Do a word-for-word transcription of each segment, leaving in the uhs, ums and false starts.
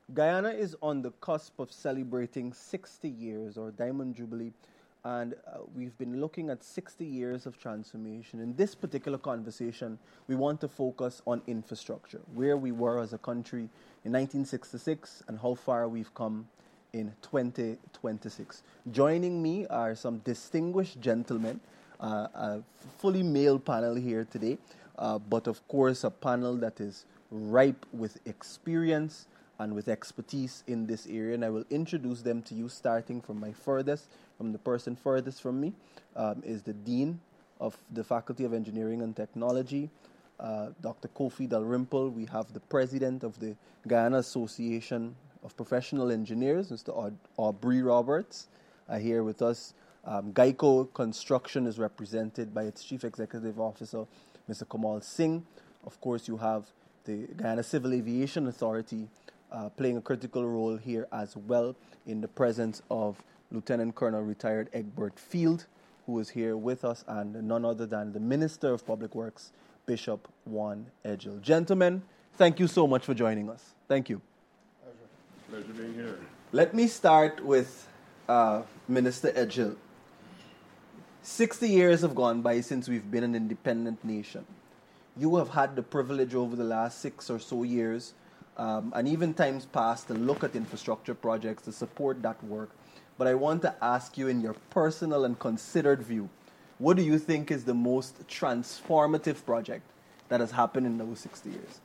Guyana is on the cusp of celebrating sixty years or Diamond Jubilee, and uh, we've been looking at sixty years of transformation. In this particular conversation, we want to focus on infrastructure, where we were as a country in nineteen sixty-six and how far we've come in twenty twenty-six. Joining me are some distinguished gentlemen, uh, a fully male panel here today, uh, but of course a panel that is ripe with experience and with expertise in this area, and I will introduce them to you starting from my furthest, from the person furthest from me, um, is the Dean of the Faculty of Engineering and Technology, uh, Doctor Kofi Dalrymple. We have the President of the Guyana Association of Professional Engineers, Mister Aud- Aubrey Roberts, uh, here with us. Um, Geico Construction is represented by its Chief Executive Officer, Mister Kamal Singh. Of course, you have the Guyana Civil Aviation Authority, Uh, playing a critical role here as well in the presence of Lieutenant Colonel retired Egbert Field, who is here with us, and none other than the Minister of Public Works, Bishop Juan Edgell. Gentlemen, thank you so much for joining us. Thank you. Pleasure, Pleasure being here. Let me start with uh, Minister Edgell. sixty years have gone by since we've been an independent nation. You have had the privilege over the last six or so years Um, and even times past to look at infrastructure projects to support that work. But I want to ask you, in your personal and considered view, what do you think is the most transformative project that has happened in those sixty years?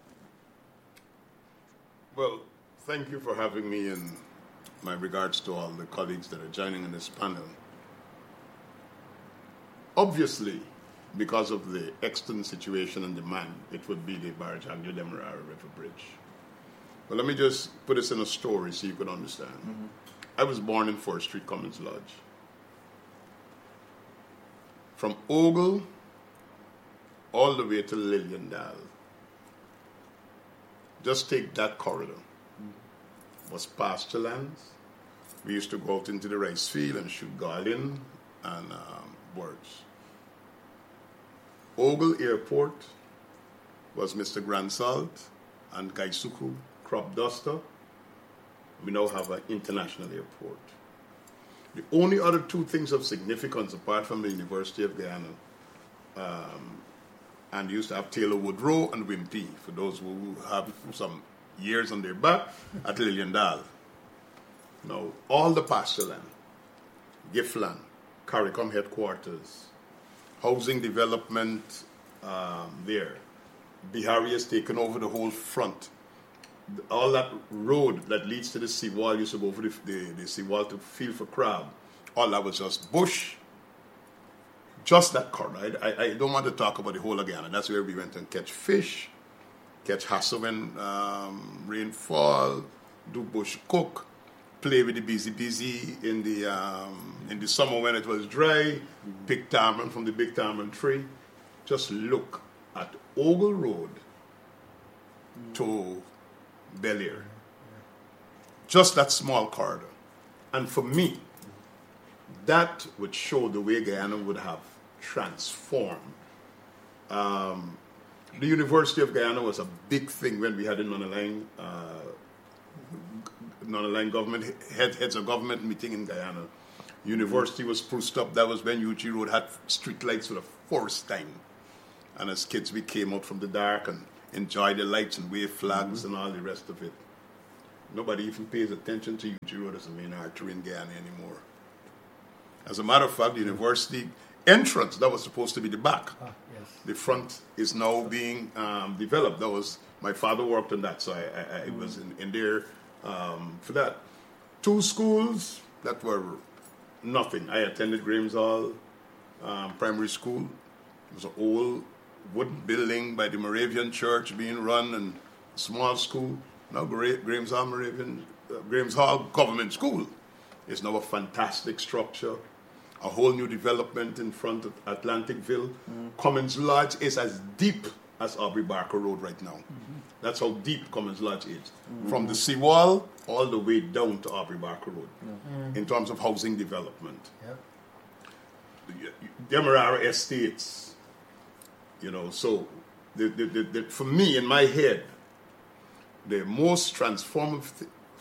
Well, thank you for having me, and my regards to all the colleagues that are joining in this panel. Obviously, because of the extant situation and demand, it would be the Barajagyo-Demerara River Bridge. But let me just put this in a story so you can understand. Mm-hmm. I was born in fourth Street, Cummins Lodge. From Ogle all the way to Liliendal. Just take that corridor. Mm-hmm. Was pasture lands. We used to go out into the rice field and shoot garland and um, birds. Ogle Airport was Mister Grand Salt and Gaisuku Crop Duster. We now have an international airport. The only other two things of significance, apart from the University of Guyana, um, and used to have Taylor Woodrow and Wimpy, for those who have some years on their back, at Liliendal. Now, all the pasture land, Giftland, CARICOM headquarters, housing development um, there. Bihari has taken over the whole front. All that road that leads to the seawall, used to go over the, the, the seawall to field for crab. All that was just bush. Just that corner. I, I, I don't want to talk about the whole of Guyana. That's where we went and catch fish, catch hassle when um, rainfall, do bush cook, play with the busy busy in the um, in the summer when it was dry, pick tamarind from the big tamarind tree. Just look at Ogle Road to Bel Air. Just that small corridor. And for me, that would show the way Guyana would have transformed. Um, the University of Guyana was a big thing when we had a non-aligned, uh, non-aligned government, head, heads of government meeting in Guyana. University was spruced up. That was when U G Road had street lights for the first time. And as kids, we came out from the dark and enjoyed the lights and wave flags mm-hmm. and all the rest of it. Nobody even pays attention to U G Road as a main artery in Guyana anymore. As a matter of fact, the university entrance, that was supposed to be the back. Ah, yes. The front is now being um, developed. That was, my father worked on that, so I, I, I mm-hmm. was in, in there um, for that. Two schools that were nothing. I attended Graham's Hall um, Primary School. It was an old wooden building by the Moravian Church being run, and a small school. Now Graham's Hall, Moravian, uh, Graham's Hall Government School is now a fantastic structure. A whole new development in front of Atlanticville. Mm. Cummins Lodge is as deep as Aubrey Barker Road right now. Mm-hmm. That's how deep Cummins Lodge is. Mm-hmm. From the seawall all the way down to Aubrey Barker Road mm-hmm. in terms of housing development. Yep. Demerara Estates, you know, so the, the, the, the, for me, in my head, the most transformative,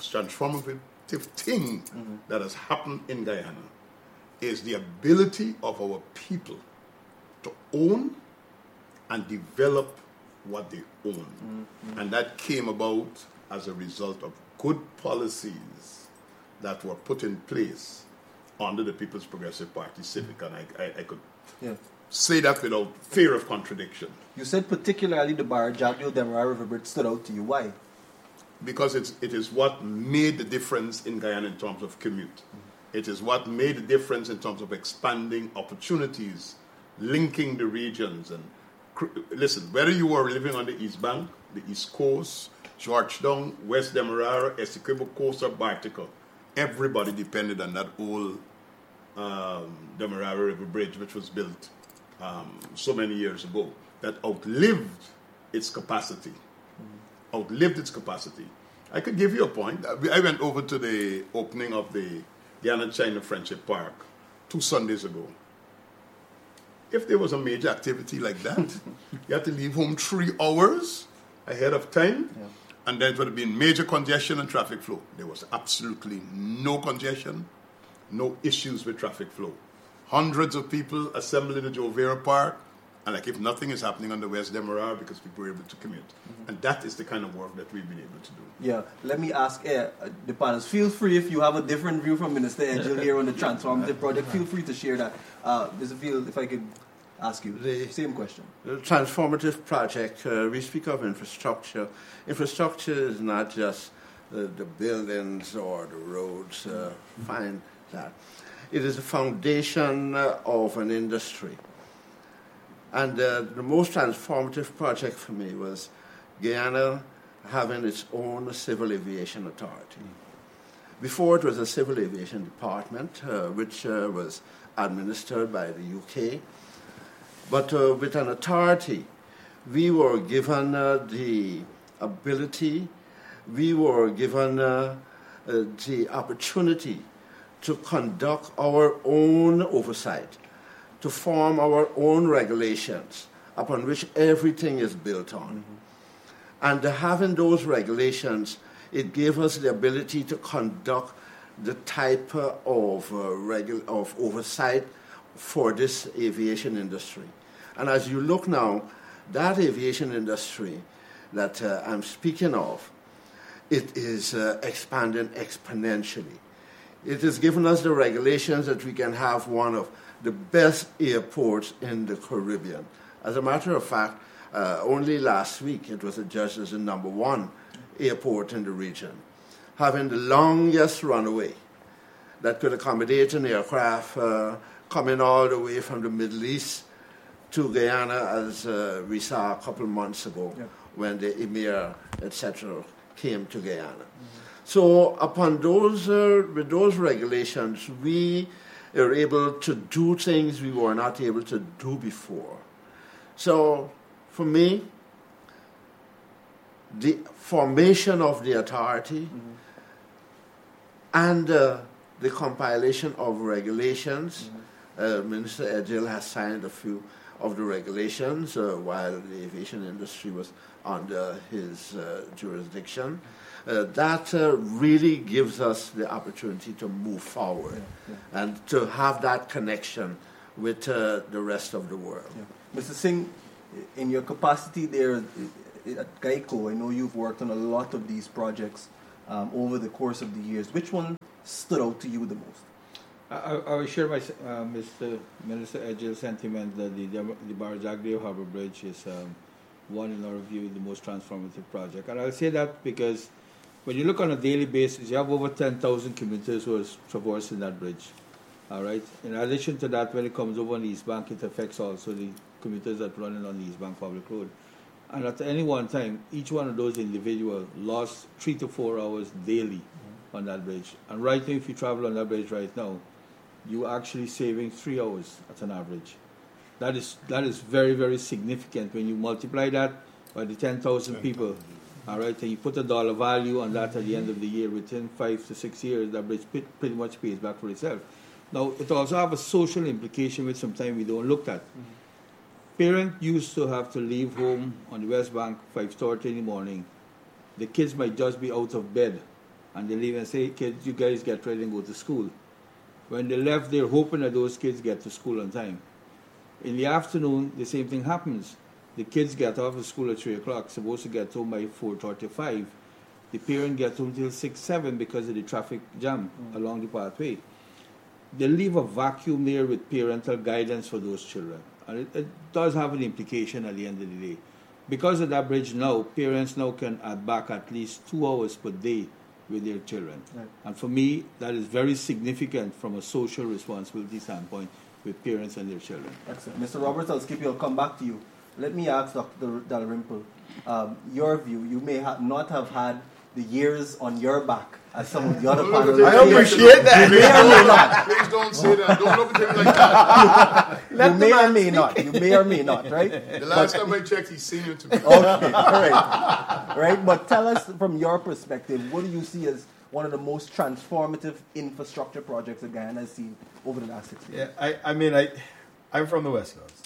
transformative thing mm-hmm. that has happened in Guyana is the ability of our people to own and develop what they own. Mm-hmm. And that came about as a result of good policies that were put in place under the People's Progressive Party Civic. And I, I, I could yeah. say that without fear of contradiction. You said particularly the Barra Jagdeo Demerara River Bridge stood out to you. Why? Because it's, it is what made the difference in Guyana in terms of commute. Mm-hmm. It is what made the difference in terms of expanding opportunities, linking the regions. And cr- listen, whether you are living on the East Bank, the East Coast, Georgetown, West Demerara, Essequibo Coast, or Bartica, everybody depended on that old um, Demerara River Bridge, which was built um, so many years ago, that outlived its capacity. Mm-hmm. Outlived its capacity. I could give you a point. I went over to the opening of the Guyana-China Friendship Park two Sundays ago. If there was a major activity like that, you had to leave home three hours ahead of time, yeah. and there would have been major congestion and traffic flow. There was absolutely no congestion, no issues with traffic flow. Hundreds of people assembled in the Jovera Park, and like if nothing is happening on the West Demerara because people were able to commute. Mm-hmm. And that is the kind of work that we've been able to do. Yeah, let me ask uh, the panelists, feel free if you have a different view from Minister Edgell here on the Transformative Project, feel free to share that. Uh, Mister Field, if I could ask you the same question. The Transformative Project, uh, we speak of infrastructure. Infrastructure is not just uh, the buildings or the roads, uh, mm-hmm. fine that. It is the foundation uh, of an industry. And uh, the most transformative project for me was Guyana having its own civil aviation authority. Mm. Before, it was a civil aviation department, uh, which uh, was administered by the U K. But uh, with an authority, we were given uh, the ability, we were given uh, uh, the opportunity to conduct our own oversight, to form our own regulations upon which everything is built on. Mm-hmm. And having those regulations, it gave us the ability to conduct the type of, uh, regu- of oversight for this aviation industry. And as you look now, that aviation industry that uh, I'm speaking of, it is uh, expanding exponentially. It has given us the regulations that we can have one of the best airports in the Caribbean. As a matter of fact, uh, only last week it was adjudged as the number one airport in the region, having the longest runway that could accommodate an aircraft uh, coming all the way from the Middle East to Guyana, as uh, we saw a couple of months ago yeah. when the Emir, et cetera, came to Guyana. Mm-hmm. So upon those, uh, with those regulations, we are able to do things we were not able to do before. So for me, the formation of the authority mm-hmm. and uh, the compilation of regulations, mm-hmm. uh, Minister Edgell has signed a few of the regulations uh, while the aviation industry was under his uh, jurisdiction. Uh, that uh, really gives us the opportunity to move forward yeah, yeah. and to have that connection with uh, the rest of the world. Yeah. Mister Singh, in your capacity there at GEICO, I know you've worked on a lot of these projects um, over the course of the years. Which one stood out to you the most? I, I will share my uh, Mister Minister Edgell's sentiment that the, the Barra Jagdeo Harbour Bridge is um, one, in our view, the most transformative project. And I'll say that because when you look on a daily basis, you have over ten thousand commuters who are traversing that bridge. All right. In addition to that, when it comes over on the East Bank, it affects also the commuters that are running on the East Bank Public Road. And at any one time, each one of those individuals lost three to four hours daily mm-hmm. on that bridge. And right now, if you travel on that bridge right now, you're actually saving three hours at an average. That is that is very, very significant when you multiply that by the ten thousand people. All right, and you put a dollar value on that at the end of the year. Within five to six years, that bridge pretty much pays back for itself. Now, it also have a social implication which sometimes we don't look at. Mm-hmm. Parents used to have to leave home on the West Bank five thirty in the morning. The kids might just be out of bed and they leave and say, kids, you guys get ready and go to school. When they left, they're hoping that those kids get to school on time. In the afternoon, the same thing happens. The kids get off of school at three o'clock, supposed to get home by four thirty-five. The parent gets home till six, seven because of the traffic jam mm. along the pathway. They leave a vacuum there with parental guidance for those children. And it, it does have an implication at the end of the day. Because of that bridge now, parents now can add back at least two hours per day with their children. Right. And for me, that is very significant from a social responsibility standpoint with parents and their children. Excellent. Mister Roberts, I'll skip you. I'll come back to you. Let me ask Doctor Dalrymple, um, your view. You may ha- not have had the years on your back as some of the other panelists. I appreciate that. You may or may not. Please don't say that. Don't look at him like that. You may or may not. You may or may not, right? The last but, time I checked, he's senior to me. Okay, all right. Right, but tell us from your perspective, what do you see as one of the most transformative infrastructure projects that Guyana has seen over the last six years? Yeah, I, I mean, I, I'm from the West Coast,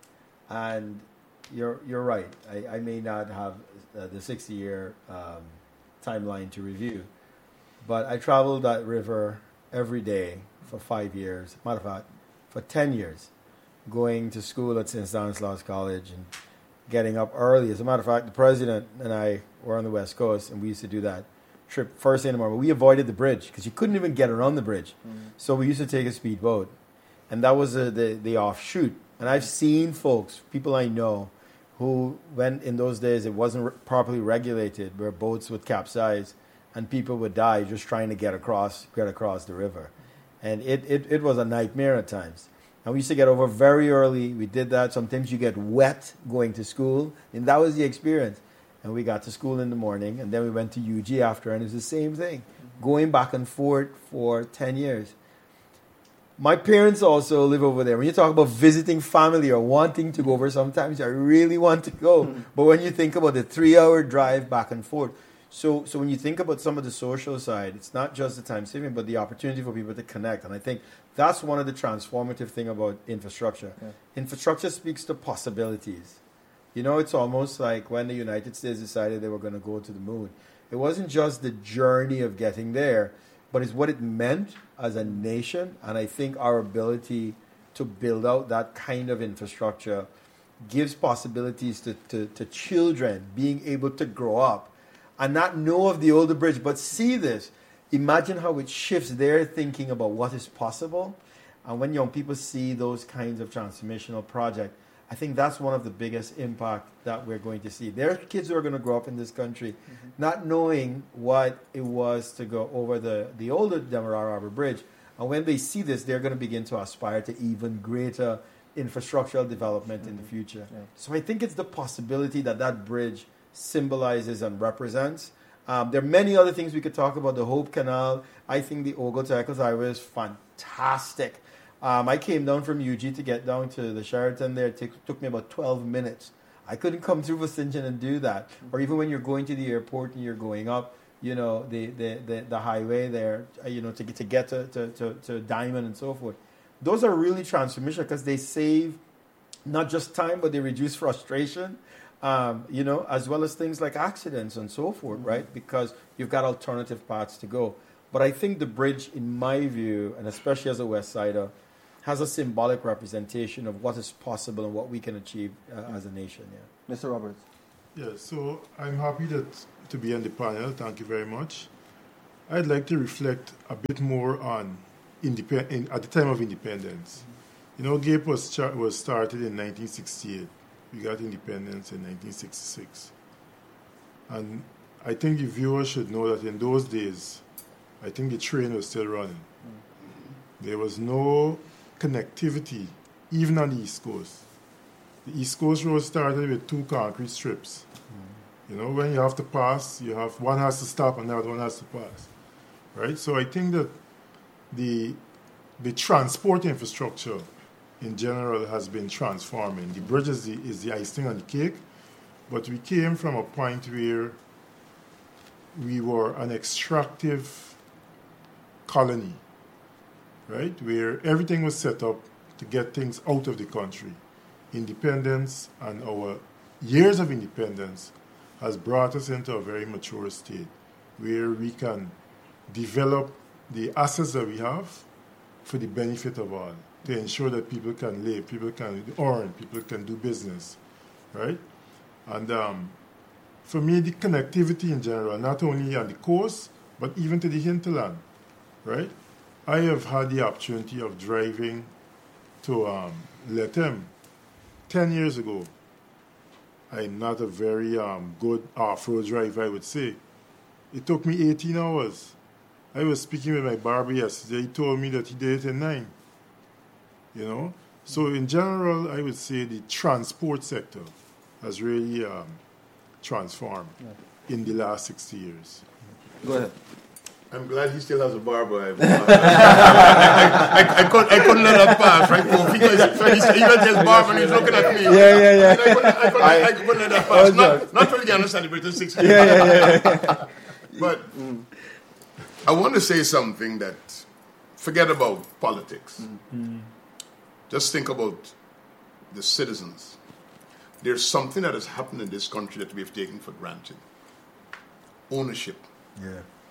and you're you're right. I, I may not have uh, the sixty-year um, timeline to review, but I traveled that river every day for five years. Matter of fact, for ten years, going to school at Saint Stanislaus College and getting up early. As a matter of fact, the president and I were on the West Coast, and we used to do that trip first thing in the morning. We avoided the bridge because you couldn't even get around the bridge. Mm-hmm. So we used to take a speedboat, and that was a, the, the offshoot. And I've seen folks, people I know, who, when in those days it wasn't re- properly regulated, where boats would capsize and people would die just trying to get across get across the river. And it, it, it was a nightmare at times. And we used to get over very early. We did that. Sometimes you get wet going to school, and that was the experience. And we got to school in the morning, and then we went to U G after, and it was the same thing, mm-hmm. going back and forth for ten years. My parents also live over there. When you talk about visiting family or wanting to go over, sometimes I really want to go. Mm-hmm. But when you think about the three-hour drive back and forth, so so when you think about some of the social side, it's not just the time saving, but the opportunity for people to connect. And I think that's one of the transformative thing about infrastructure. Yeah. Infrastructure speaks to possibilities. You know, it's almost like when the United States decided they were going to go to the moon. It wasn't just the journey of getting there, but it's what it meant as a nation. And I think our ability to build out that kind of infrastructure gives possibilities to, to, to children being able to grow up and not know of the older bridge, but see this. Imagine how it shifts their thinking about what is possible. And when young people see those kinds of transformational projects, I think that's one of the biggest impact that we're going to see. There are kids who are going to grow up in this country mm-hmm. not knowing what it was to go over the, the older Demerara Harbor Bridge. And when they see this, they're going to begin to aspire to even greater infrastructural development mm-hmm. in the future. Yeah. So I think it's the possibility that that bridge symbolizes and represents. Um, there are many other things we could talk about. The Hope Canal. I think the Ogle to Eccles Highway is fantastic. Um, I came down from U G to get down to the Sheraton there. It t- took me about twelve minutes. I couldn't come through Saint John and do that. Mm-hmm. Or even when you're going to the airport and you're going up, you know, the, the, the, the highway there, you know, to get to, get to, to, to, to Diamond and so forth. Those are really transformational because they save not just time, but they reduce frustration, um, you know, as well as things like accidents and so forth, mm-hmm. right? Because you've got alternative paths to go. But I think the bridge, in my view, and especially as a West Sider, has a symbolic representation of what is possible and what we can achieve uh, as a nation. Yeah, Mister Roberts. Yeah, so I'm happy that to be on the panel. Thank you very much. I'd like to reflect a bit more on independ- in, at the time of independence. Mm-hmm. You know, GAPE was char- was started in nineteen sixty-eight. We got independence in nineteen sixty-six. And I think the viewers should know that in those days, I think the train was still running. Mm-hmm. There was no connectivity, even on the East Coast. The East Coast Road started with two concrete strips. Mm. You know, when you have to pass, you have one has to stop and the other one has to pass, right? So I think that the the transport infrastructure in general has been transforming. The bridge is the, is the icing on the cake, but we came from a point where we were an extractive colony, right, where everything was set up to get things out of the country. Independence and our years of independence has brought us into a very mature state where we can develop the assets that we have for the benefit of all, to ensure that people can live, people can earn, people can do business, right? And um, for me, the connectivity in general, not only on the coast, but even to the hinterland, right? I have had the opportunity of driving to um, Letem ten years ago. I'm not a very um, good off-road driver, I would say. It took me eighteen hours. I was speaking with my barber yesterday. He told me that he did it in nine. You know? So in general, I would say the transport sector has really um, transformed yeah. in the last sixty years. Go ahead. I'm glad he still has a barber. I, I, I, I, couldn't, I couldn't let that pass, right? Because he, he got his barber and he's looking at me. Yeah, yeah, yeah. I couldn't, I couldn't, I, I couldn't let that pass. Oh, not, not really going to celebrate the sixty years. Yeah, yeah, yeah. But mm. I want to say something that, forget about politics. Mm-hmm. Just think about the citizens. There's something that has happened in this country that we've taken for granted. Ownership. Yeah.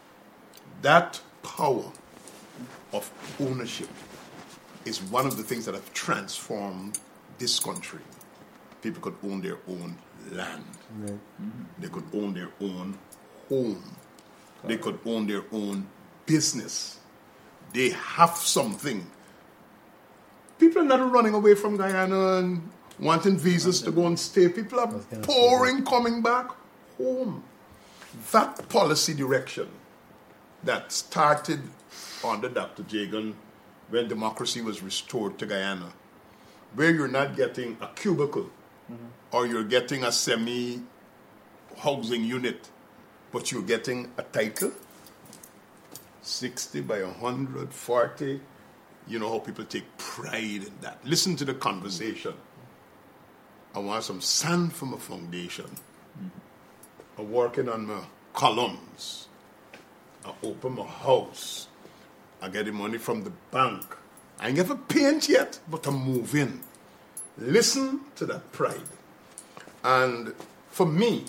That power of ownership is one of the things that have transformed this country. People could own their own land. Right. Mm-hmm. They could own their own home. They could own their own business. They have something. People are not running away from Guyana and wanting visas to go and stay. People are pouring, coming back home. That policy direction that started under Doctor Jagan when democracy was restored to Guyana, where you're not getting a cubicle mm-hmm. or you're getting a semi-housing unit, but you're getting a title, sixty by one hundred forty. You know how people take pride in that. Listen to the conversation. I want some sand from a foundation. Mm-hmm. I'm working on my columns. I open my house. I get the money from the bank. I ain't never paint yet, but I'm moving. Listen to that pride. And for me,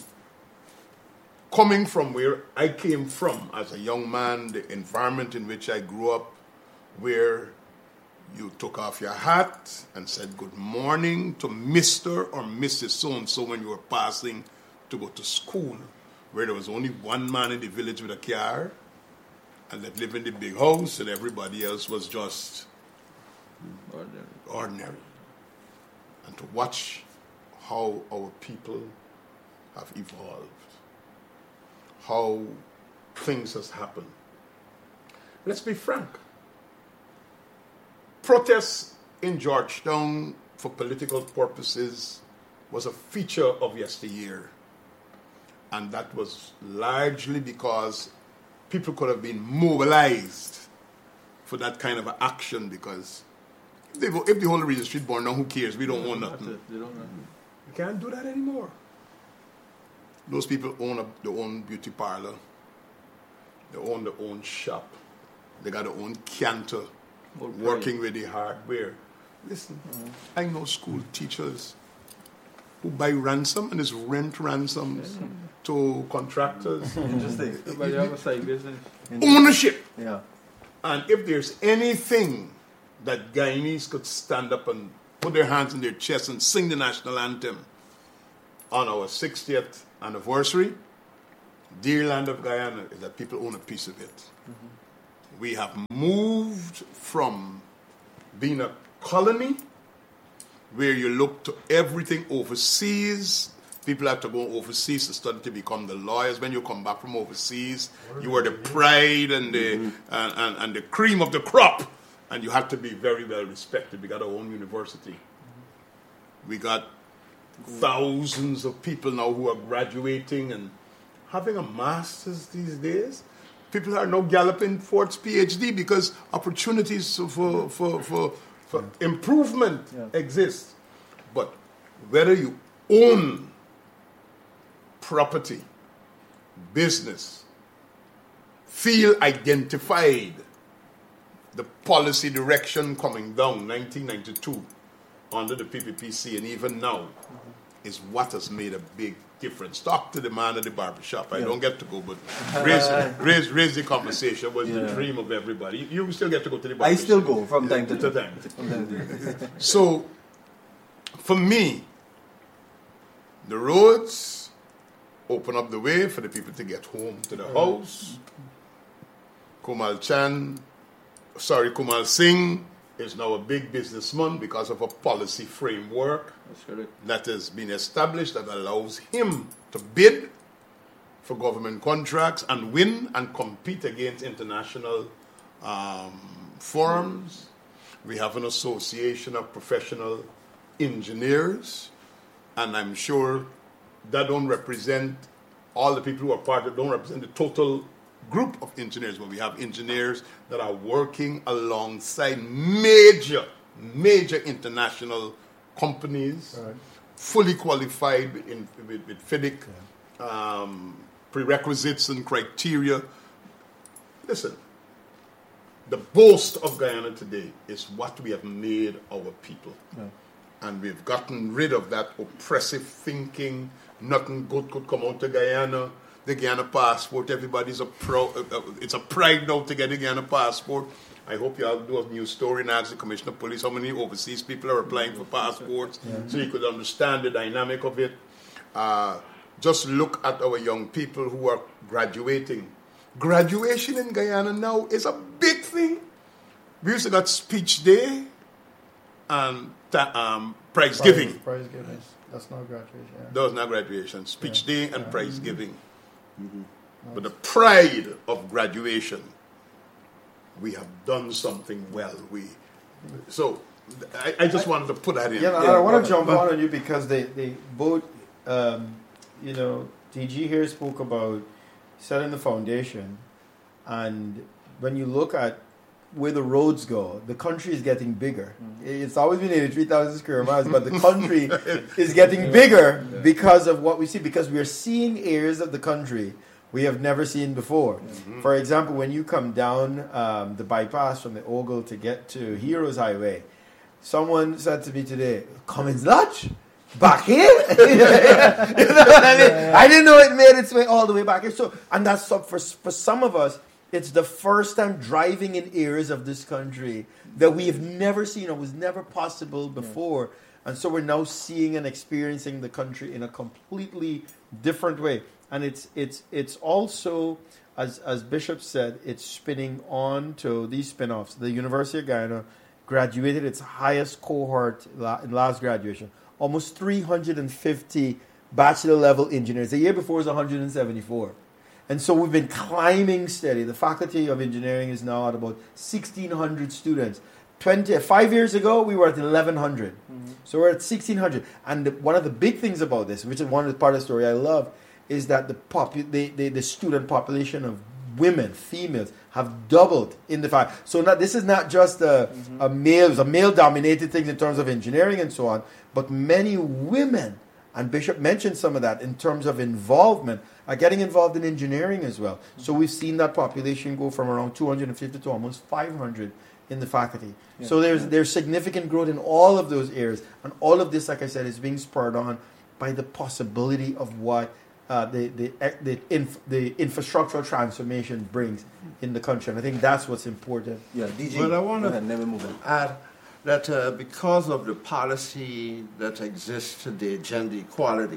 coming from where I came from as a young man, the environment in which I grew up, where you took off your hat and said good morning to Mister or Missus So-and-so when you were passing to go to school, where there was only one man in the village with a car, and that lived in the big house, and everybody else was just ordinary. ordinary. And to watch how our people have evolved, how things has happened. Let's be frank. Protests in Georgetown for political purposes was a feature of yesteryear. And that was largely because people could have been mobilized for that kind of action, because if, they, if the whole Regent Street burned down, who cares? We don't own nothing. They don't know. You can't do that anymore. Those people own a, their own beauty parlor. They own their own shop. They got their own canter, working with the hardware. Listen, mm-hmm. I know school teachers who buy ransom and is rent ransoms yeah. to contractors. Interesting. Everybody have a side business. Ownership. Yeah. And if there's anything that Guyanese could stand up and put their hands in their chest and sing the national anthem on our sixtieth anniversary, dear land of Guyana, is that people own a piece of it. Mm-hmm. We have moved from being a colony where you look to everything overseas. People have to go overseas to study to become the lawyers. When you come back from overseas, you were the pride and the mm-hmm. and, and, and the cream of the crop, and you had to be very well respected. We got our own university. Mm-hmm. We got thousands of people now who are graduating and having a master's these days. People are now galloping towards PhD because opportunities for for for, for yeah. improvement yeah. exist. But whether you own property, business, feel identified, the policy direction coming down nineteen ninety-two under the P P P C and even now mm-hmm. is what has made a big difference. Talk to the man at the barbershop. I Yeah. don't get to go, but raise, raise, raise the conversation was Yeah. the dream of everybody. You, you still get to go to the I barbershop. still go from time to To time. time. From time to time. So, for me, the roads open up the way for the people to get home to the house. Kumal Chan, sorry, Kumal Singh is now a big businessman because of a policy framework That's correct. that has been established that allows him to bid for government contracts and win and compete against international um, forums. We have an association of professional engineers, and I'm sure that don't represent all the people who are part of it, don't represent the total group of engineers, but we have engineers that are working alongside major, major international companies, Right. fully qualified in, with, with F I D C um, prerequisites and criteria. Listen, the boast of Guyana today is what we have made our people. Yeah. And we've gotten rid of that oppressive thinking, nothing good could come out of Guyana. The Guyana passport, everybody's a pro, uh, uh, it's a pride now to get the Guyana passport. I hope you all do a news story and ask the Commissioner of Police how many overseas people are applying for passports, so you could understand the dynamic of it. Uh, just look at our young people who are graduating. Graduation in Guyana now is a big thing. We used to got speech day and ta- um, prize giving. Prize giving. That's not graduation. Yeah. That was not graduation. Speech Yeah. day and Yeah. prize giving. Mm-hmm. But the pride of graduation, we have done something well. We so I, I just wanted to put that in. Yeah, I, I want to jump on on you because they, they both, um, you know, D G here spoke about setting the foundation, and when you look at where the roads go, the country is getting bigger. Mm-hmm. It's always been eighty-three thousand square miles, but the country is getting bigger because of what we see, because we are seeing areas of the country we have never seen before. Mm-hmm. For example, when you come down um, the bypass from the Ogle to get to Heroes Highway, someone said to me today, Cummins Lodge? Back here? You know what I mean? I didn't know it made its way all the way back here. So, and that's so for, for some of us, it's the first time driving in areas of this country that we have never seen or was never possible before. Yeah. And so we're now seeing and experiencing the country in a completely different way. And it's it's it's also, as as Bishop said, it's spinning on to these spin-offs. The University of Guyana graduated its highest cohort in last graduation. Almost three hundred fifty bachelor level engineers. The year before was one hundred seventy-four. And so we've been climbing steady. The Faculty of Engineering is now at about sixteen hundred students. Twenty, five years ago, we were at eleven hundred. Mm-hmm. So we're at sixteen hundred. And the, one of the big things about this, which is one of the part of the story I love, is that the, popu- the, the, the student population of women, females, have doubled in the fact. So not, this is not just a, mm-hmm. a male, a male-dominated thing in terms of engineering and so on, but many women, and Bishop mentioned some of that in terms of involvement, are getting involved in engineering as well. Mm-hmm. So we've seen that population go from around two hundred fifty to almost five hundred in the faculty. Yeah. So there's there's significant growth in all of those areas. And all of this, like I said, is being spurred on by the possibility of what uh, the the the, inf- the infrastructural transformation brings in the country. And I think that's what's important. Yeah, D J. But I want to never move on. add that uh, because of the policy that exists today, gender equality,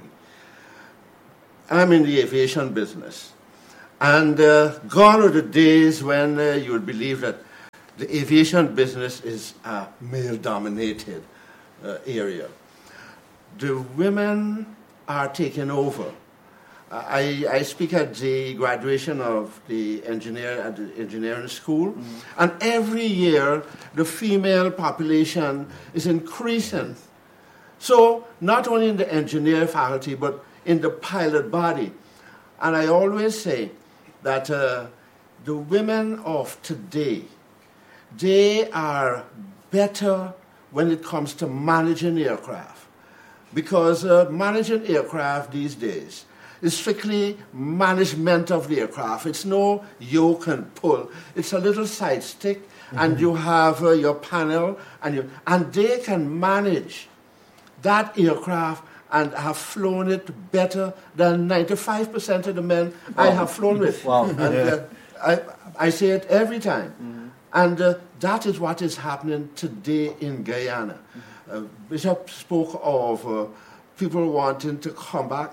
I'm in the aviation business. And uh, gone are the days when uh, you would believe that the aviation business is a male-dominated uh, area. The women are taking over. I, I speak at the graduation of the engineer at the engineering school, mm-hmm. and every year the female population is increasing. So not only in the engineer faculty, but in the pilot body. And I always say that uh, the women of today, they are better when it comes to managing aircraft. Because uh, managing aircraft these days is strictly management of the aircraft. It's no yoke and pull. It's a little side stick, mm-hmm. and you have uh, your panel, and, you, and they can manage that aircraft and have flown it better than ninety-five percent of the men I have flown with. Wow. And, uh, I, I say it every time. Mm-hmm. And uh, that is what is happening today in Guyana. Uh, Bishop spoke of uh, people wanting to come back.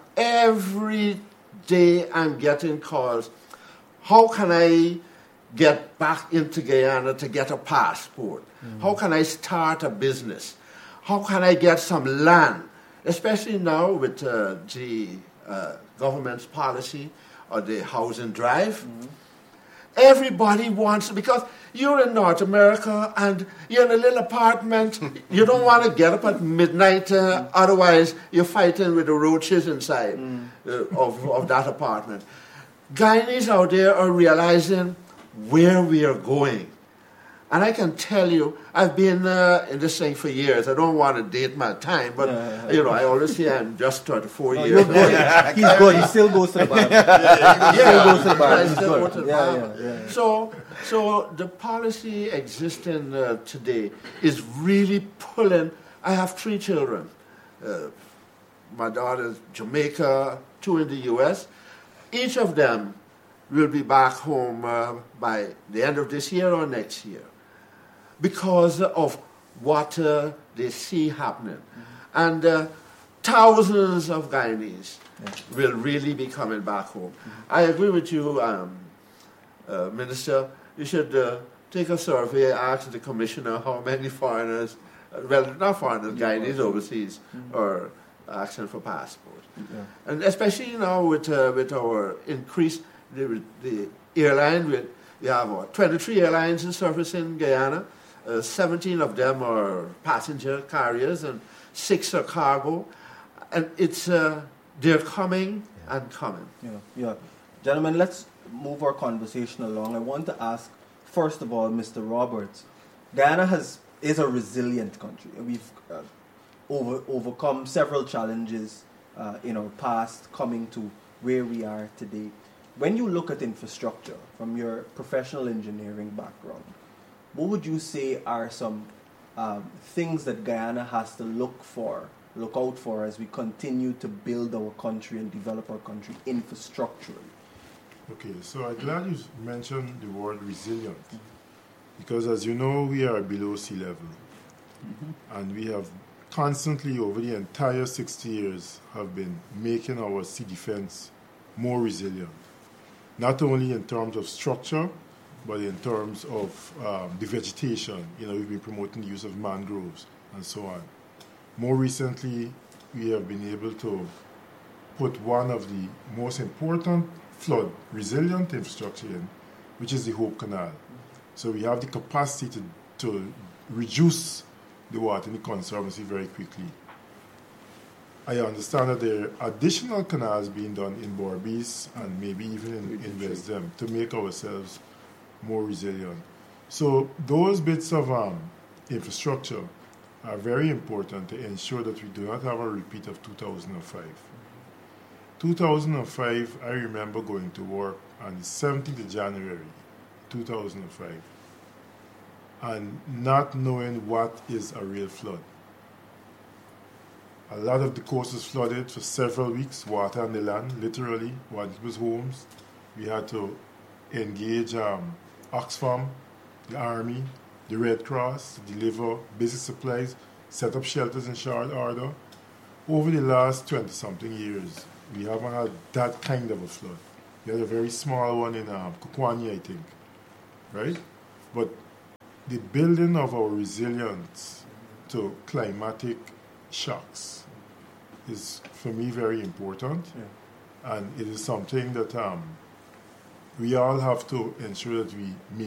Every day I'm getting calls. How can I get back into Guyana to get a passport? Mm-hmm. How can I start a business? How can I get some land? Especially now with uh, the uh, government's policy or the housing drive. Mm-hmm. Everybody wants to, because you're in North America and you're in a little apartment. You don't want to get up at midnight, uh, otherwise you're fighting with the roaches inside mm. uh, of, of that apartment. Guyanese out there are realizing where we are going. And I can tell you, I've been uh, in this thing for years. I don't want to date my time, but, yeah, yeah. you know, I always say I'm just thirty-four no, years. You're good. He's good. He still goes to the bar. Yeah, he still goes to the bar. I He's still good. go to the Yeah, bar. yeah, yeah, yeah. So, so the policy existing uh, today is really pulling. I have three children. Uh, my daughter's Jamaica, two in the U S. Each of them will be back home uh, by the end of this year or next year, because of what uh, they see happening. Mm-hmm. And uh, thousands of Guyanese yeah. will really be coming back home. Mm-hmm. I agree with you, um, uh, Minister. You should uh, take a survey, ask the commissioner how many foreigners, uh, well, not foreigners, Guyanese overseas, mm-hmm. are asking for passports. Yeah. And especially now with, uh, with our increased, the, the airline, with, we have uh, twenty-three airlines in service in Guyana. Uh, seventeen of them are passenger carriers and six are cargo. And it's uh, they're coming yeah. and coming. Yeah, yeah. Gentlemen, let's move our conversation along. I want to ask, first of all, Mister Roberts, Guyana has is a resilient country. We've uh, over, overcome several challenges uh, in our past, coming to where we are today. When you look at infrastructure from your professional engineering background, what would you say are some um, things that Guyana has to look for, look out for as we continue to build our country and develop our country infrastructurally? Okay, so I'm glad you mentioned the word resilient, mm-hmm. because as you know, we are below sea level, mm-hmm. and we have constantly over the entire sixty years have been making our sea defense more resilient, not only in terms of structure, but in terms of um, the vegetation. You know, we've been promoting the use of mangroves and so on. More recently, we have been able to put one of the most important flood resilient infrastructure in, which is the Hope Canal. So we have the capacity to, to reduce the water in the conservancy very quickly. I understand that there are additional canals being done in Berbice and maybe even in, in Wisdom to make ourselves more resilient. So those bits of um, infrastructure are very important to ensure that we do not have a repeat of two thousand five. two thousand five, I remember going to work on the seventeenth of January, two thousand five, and not knowing what is a real flood. A lot of the coast was flooded for several weeks, water on the land, literally, while it was homes. We had to engage um, Oxfam, the Army, the Red Cross to deliver basic supplies, set up shelters in short order. Over the last twenty-something years, we haven't had that kind of a flood. We had a very small one in um, Kukwani, I think, right? But the building of our resilience to climatic shocks is, for me, very important. Yeah. And it is something that um, we all have to ensure that we make